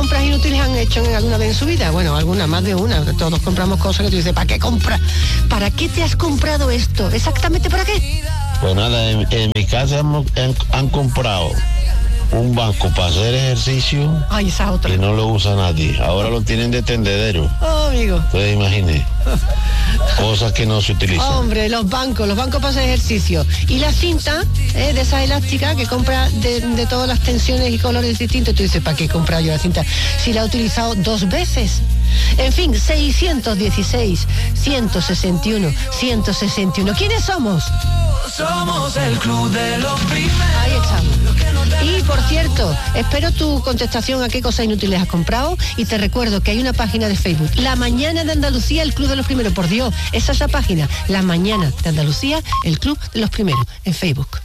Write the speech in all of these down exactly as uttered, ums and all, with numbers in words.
compras inútiles han hecho en alguna vez en su vida? Bueno, alguna, más de una. Todos compramos cosas que tú dices, ¿para qué compras? ¿Para qué te has comprado esto? ¿Exactamente para qué? Pues nada, en, en mi casa hemos, en, han comprado un banco para hacer ejercicio. Ay, esa otra. Y no lo usa nadie. Ahora lo tienen de tendedero. Oh, amigo. Ustedes imaginen. Cosas que no se utilizan. Hombre, los bancos, los bancos para hacer ejercicio. Y la cinta, eh, de esa elástica que compra de, de todas las tensiones y colores distintos. Tú dices, ¿para qué comprar yo la cinta? Si la he utilizado dos veces. En fin, seiscientos dieciséis, ciento sesenta y uno, ciento sesenta y uno. ¿Quiénes somos? Somos el club de los primeros. Ahí estamos. Y por cierto, espero tu contestación a qué cosas inútiles has comprado y te recuerdo que hay una página de Facebook, La Mañana de Andalucía, el Club de los Primeros. Por Dios, esa es la página, La Mañana de Andalucía, el Club de los Primeros, en Facebook.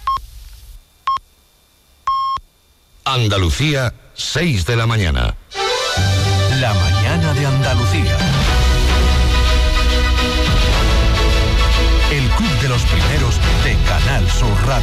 Andalucía, seis de la mañana. La Mañana de Andalucía. El Club de los Primeros de Canal Sur Radio.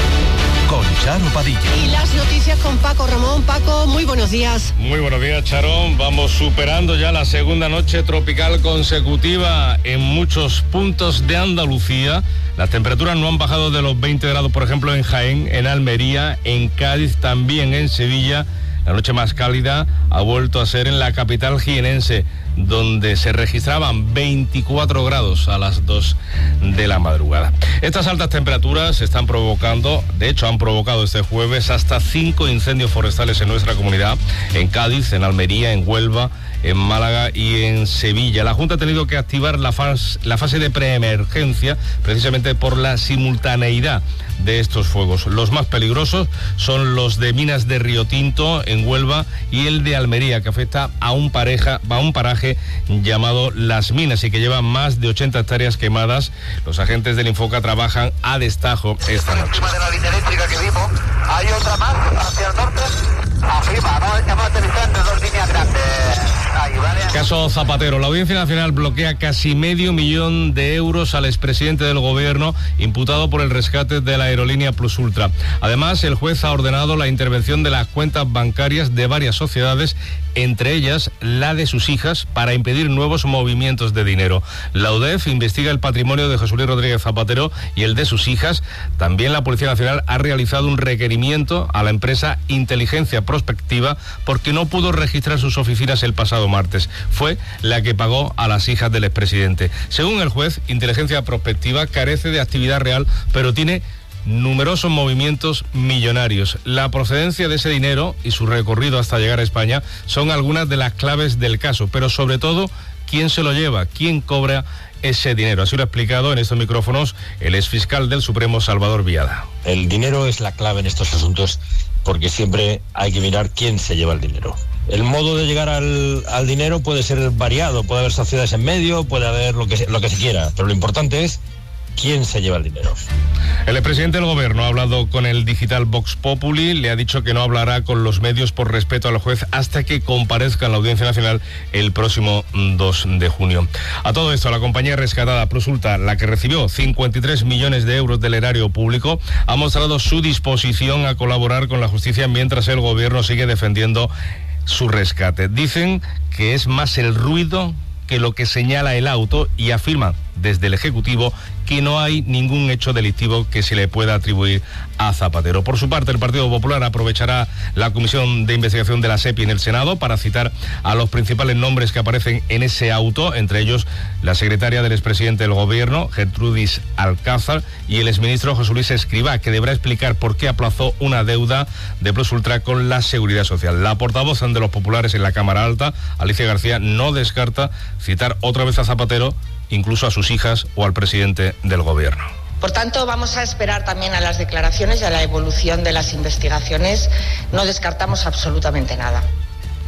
Con Charo Padilla. Y las noticias con Paco Ramón. Paco, muy buenos días. Muy buenos días, Charo. Vamos superando ya la segunda noche tropical consecutiva en muchos puntos de Andalucía. Las temperaturas no han bajado de los veinte grados, por ejemplo, en Jaén, en Almería, en Cádiz, también en Sevilla. La noche más cálida ha vuelto a ser en la capital jienense, donde se registraban veinticuatro grados a las dos de la madrugada. Estas altas temperaturas están provocando, de hecho han provocado este jueves hasta cinco incendios forestales en nuestra comunidad, en Cádiz, en Almería, en Huelva, en Málaga y en Sevilla. La Junta ha tenido que activar la fase, la fase de preemergencia precisamente por la simultaneidad de estos fuegos. Los más peligrosos son los de Minas de Río Tinto en Huelva y el de Almería, que afecta a un, pareja, a un paraje llamado Las Minas y que lleva más de ochenta hectáreas quemadas. Los agentes del Infoca trabajan a destajo esta noche. Encima de la línea eléctrica que vimos, hay otra más hacia el norte. Arriba, ¿no? Estamos aterrizando dos líneas grandes. Ahí, ¿vale? Caso Zapatero. La Audiencia Nacional bloquea casi medio millón de euros al expresidente del Gobierno imputado por el rescate de la aerolínea Plus Ultra. Además, el juez ha ordenado la intervención de las cuentas bancarias de varias sociedades, entre ellas la de sus hijas, para impedir nuevos movimientos de dinero. La U D E F investiga el patrimonio de José Luis Rodríguez Zapatero y el de sus hijas. También la Policía Nacional ha realizado un requerimiento a la empresa Inteligencia Prospectiva porque no pudo registrar sus oficinas el pasado martes. Fue la que pagó a las hijas del expresidente. Según el juez, Inteligencia Prospectiva carece de actividad real, pero tiene numerosos movimientos millonarios. La procedencia de ese dinero y su recorrido hasta llegar a España son algunas de las claves del caso, pero sobre todo, ¿quién se lo lleva? ¿Quién cobra ese dinero? Así lo ha explicado en estos micrófonos el exfiscal del Supremo, Salvador Viada. El dinero es la clave en estos asuntos porque siempre hay que mirar quién se lleva el dinero. El modo de llegar al, al dinero puede ser variado, puede haber sociedades en medio, puede haber lo que, lo que se quiera, pero lo importante es quién se lleva el dinero. El expresidente del Gobierno ha hablado con el digital Vox Populi, le ha dicho que no hablará con los medios por respeto al juez hasta que comparezca en la Audiencia Nacional el próximo dos de junio. A todo esto, la compañía rescatada Plus Ultra, la que recibió cincuenta y tres millones de euros del erario público, ha mostrado su disposición a colaborar con la justicia mientras el Gobierno sigue defendiendo su rescate. Dicen que es más el ruido que lo que señala el auto y afirman desde el Ejecutivo que no hay ningún hecho delictivo que se le pueda atribuir a Zapatero. Por su parte, el Partido Popular aprovechará la Comisión de Investigación de la SEPI en el Senado para citar a los principales nombres que aparecen en ese auto, entre ellos la secretaria del expresidente del Gobierno, Gertrudis Alcázar, y el exministro José Luis Escrivá, que deberá explicar por qué aplazó una deuda de Plus Ultra con la Seguridad Social. La portavoz de los populares en la Cámara Alta, Alicia García, no descarta citar otra vez a Zapatero, incluso a sus hijas o al presidente del Gobierno. Por tanto, vamos a esperar también a las declaraciones y a la evolución de las investigaciones. No descartamos absolutamente nada.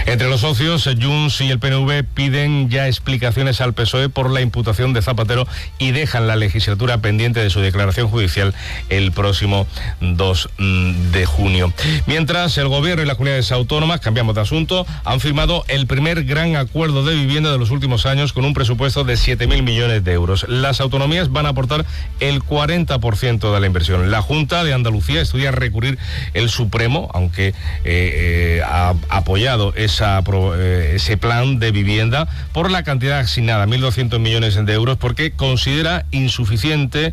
Entre los socios, Junts y el P N V piden ya explicaciones al P S O E por la imputación de Zapatero y dejan la legislatura pendiente de su declaración judicial el próximo dos de junio. Mientras, el Gobierno y las comunidades autónomas, cambiamos de asunto, han firmado el primer gran acuerdo de vivienda de los últimos años con un presupuesto de siete mil millones de euros. Las autonomías van a aportar el cuarenta por ciento de la inversión. La Junta de Andalucía estudia recurrir el Supremo, aunque eh, eh, ha apoyado esa, eh, ese plan de vivienda por la cantidad asignada, mil doscientos millones de euros, porque considera insuficiente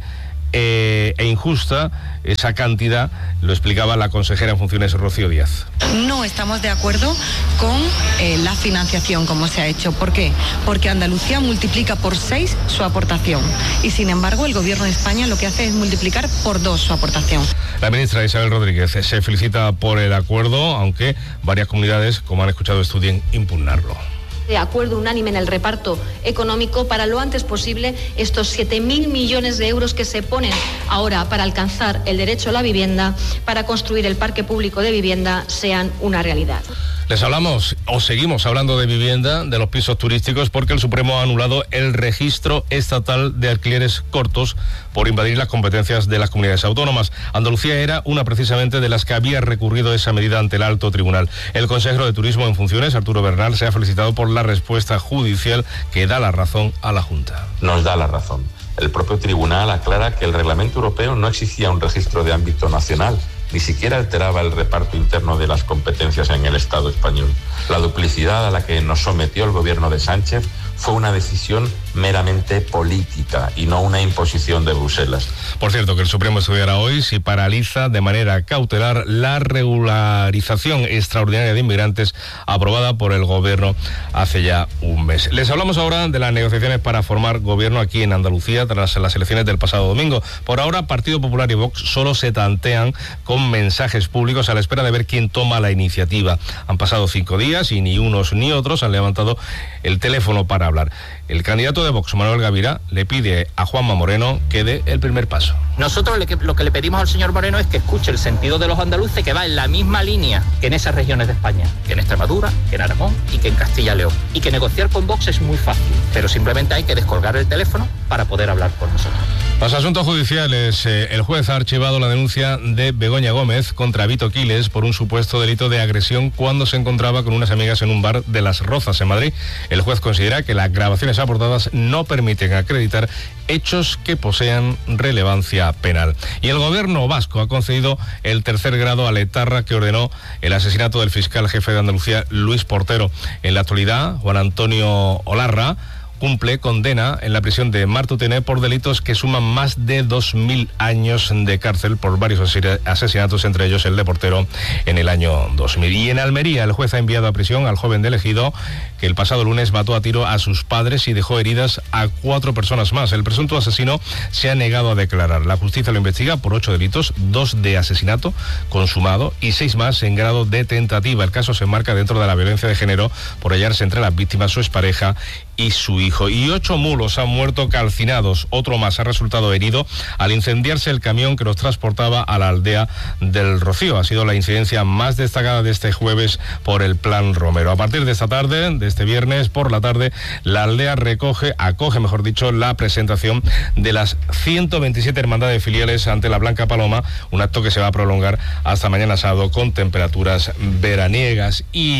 Eh, e injusta esa cantidad, lo explicaba la consejera en funciones Rocío Díaz. No estamos de acuerdo con eh, la financiación como se ha hecho. ¿Por qué? Porque Andalucía multiplica por seis su aportación y sin embargo el Gobierno de España lo que hace es multiplicar por dos su aportación. La ministra Isabel Rodríguez se felicita por el acuerdo, aunque varias comunidades, como han escuchado, estudien impugnarlo. De acuerdo unánime en el reparto económico para lo antes posible estos siete mil millones de euros que se ponen ahora para alcanzar el derecho a la vivienda, para construir el parque público de vivienda, sean una realidad. Les hablamos, o seguimos hablando de vivienda, de los pisos turísticos, porque el Supremo ha anulado el registro estatal de alquileres cortos por invadir las competencias de las comunidades autónomas. Andalucía era una precisamente de las que había recurrido esa medida ante el alto tribunal. El consejero de Turismo en funciones, Arturo Bernal, se ha felicitado por la respuesta judicial que da la razón a la Junta. Nos da la razón. El propio tribunal aclara que el reglamento europeo no exigía un registro de ámbito nacional, ni siquiera alteraba el reparto interno de las competencias en el Estado español. La duplicidad a la que nos sometió el gobierno de Sánchez fue una decisión meramente política y no una imposición de Bruselas. Por cierto, que el Supremo estudiará hoy si paraliza de manera cautelar la regularización extraordinaria de inmigrantes aprobada por el gobierno hace ya un mes. Les hablamos ahora de las negociaciones para formar gobierno aquí en Andalucía tras las elecciones del pasado domingo. Por ahora, Partido Popular y Vox solo se tantean con mensajes públicos a la espera de ver quién toma la iniciativa. Han pasado cinco días y ni unos ni otros han levantado el teléfono para hablar. El candidato de Vox, Manuel Gavira, le pide a Juanma Moreno que dé el primer paso. Nosotros lo que le pedimos al señor Moreno es que escuche el sentido de los andaluces, que va en la misma línea que en esas regiones de España, que en Extremadura, que en Aragón y que en Castilla y León. Y que negociar con Vox es muy fácil, pero simplemente hay que descolgar el teléfono para poder hablar con nosotros. Los asuntos judiciales. Eh, el juez ha archivado la denuncia de Begoña Gómez contra Vito Quiles por un supuesto delito de agresión cuando se encontraba con unas amigas en un bar de Las Rozas, en Madrid. El juez considera que las grabaciones aportadas no permiten acreditar hechos que posean relevancia penal. Y el gobierno vasco ha concedido el tercer grado a la etarra que ordenó el asesinato del fiscal jefe de Andalucía, Luis Portero. En la actualidad, Juan Antonio Olarra cumple condena en la prisión de Martutené por delitos que suman más de dos mil años de cárcel por varios asesinatos, entre ellos el de Portero en el año dos mil. Y en Almería, el juez ha enviado a prisión al joven de Ejido, que el pasado lunes mató a tiro a sus padres y dejó heridas a cuatro personas más. El presunto asesino se ha negado a declarar. La justicia lo investiga por ocho delitos, dos de asesinato consumado y seis más en grado de tentativa. El caso se enmarca dentro de la violencia de género por hallarse entre las víctimas su expareja y su hijo. Y ocho mulos han muerto calcinados. Otro más ha resultado herido al incendiarse el camión que los transportaba a la aldea del Rocío. Ha sido la incidencia más destacada de este jueves por el Plan Romero. A partir de esta tarde, de este viernes por la tarde, la aldea recoge, acoge, mejor dicho, la presentación de las ciento veintisiete hermandades filiales ante la Blanca Paloma, un acto que se va a prolongar hasta mañana sábado con temperaturas veraniegas.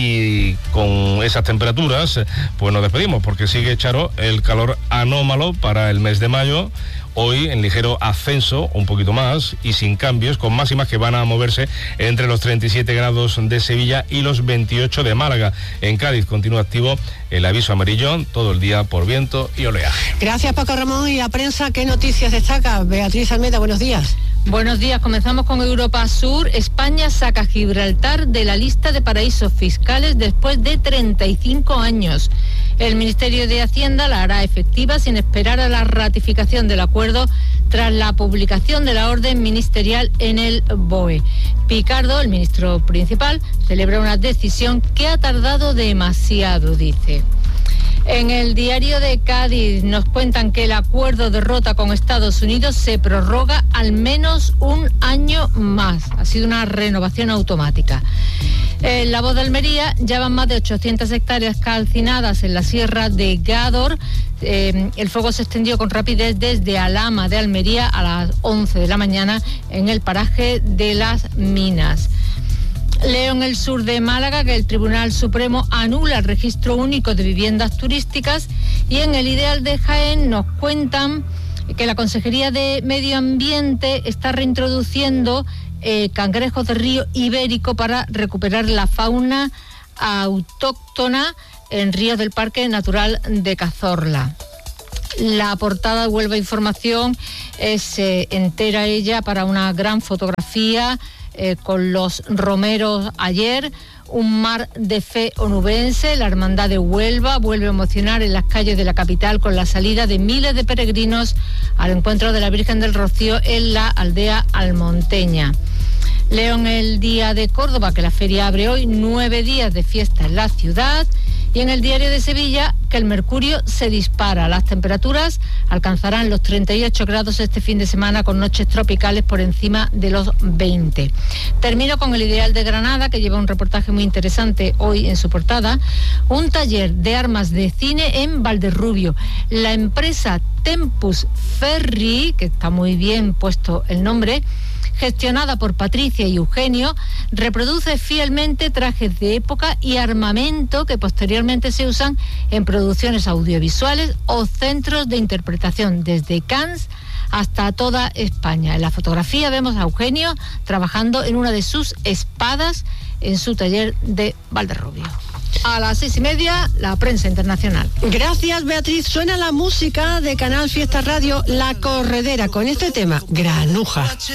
Y con esas temperaturas, pues nos despedimos, porque sigue, Charo, el calor anómalo para el mes de mayo. Hoy en ligero ascenso, un poquito más, y sin cambios, con máximas que van a moverse entre los treinta y siete grados de Sevilla y los veintiocho de Málaga. En Cádiz continúa activo el aviso amarillo todo el día por viento y oleaje. Gracias, Paco Ramón. Y la prensa, ¿qué noticias destaca? Beatriz Almeda, buenos días. Buenos días, comenzamos con Europa Sur. España saca a Gibraltar de la lista de paraísos fiscales después de treinta y cinco años. El Ministerio de Hacienda la hará efectiva sin esperar a la ratificación del acuerdo tras la publicación de la orden ministerial en el B O E. Picardo, el ministro principal, celebra una decisión que ha tardado demasiado, dice. En el diario de Cádiz nos cuentan que el acuerdo de Rota con Estados Unidos se prorroga al menos un año más. Ha sido una renovación automática. En La Voz de Almería ya van más de ochocientas hectáreas calcinadas en la sierra de Gádor. Eh, el fuego se extendió con rapidez desde Alhama de Almería a las once de la mañana en el paraje de Las Minas. Leo en el sur de Málaga que el Tribunal Supremo anula el registro único de viviendas turísticas, y en el Ideal de Jaén nos cuentan que la Consejería de Medio Ambiente está reintroduciendo eh, cangrejos de río ibérico para recuperar la fauna autóctona en ríos del Parque Natural de Cazorla. La portada de Huelva Información es eh, entera ella para una gran fotografía eh, con los romeros ayer. Un mar de fe onubense. La Hermandad de Huelva vuelve a emocionar en las calles de la capital con la salida de miles de peregrinos al encuentro de la Virgen del Rocío en la aldea almonteña. Leo en el Día de Córdoba que la feria abre hoy, nueve días de fiesta en la ciudad. Y en el Diario de Sevilla que el mercurio se dispara. Las temperaturas alcanzarán los treinta y ocho grados este fin de semana, con noches tropicales por encima de los veinte. Termino con el Ideal de Granada, que lleva un reportaje muy interesante hoy en su portada. Un taller de armas de cine en Valderrubio. La empresa Tempus Ferry, que está muy bien puesto el nombre, gestionada por Patricia y Eugenio, reproduce fielmente trajes de época y armamento que posteriormente se usan en producciones audiovisuales o centros de interpretación, desde Cannes hasta toda España. En la fotografía vemos a Eugenio trabajando en una de sus espadas en su taller de Valderrubio. A las seis y media, la prensa internacional. Gracias, Beatriz. Suena la música de Canal Fiesta Radio, La Corredera, con este tema, Granuja.